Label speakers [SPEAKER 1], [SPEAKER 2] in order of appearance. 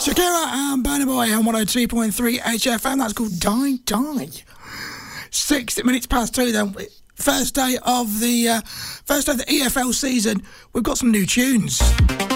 [SPEAKER 1] Shakira and Burna Boy on 102.3 HFM. That's called Die Die. 6 minutes past 2 then. First day of the EFL season. We've got some new tunes.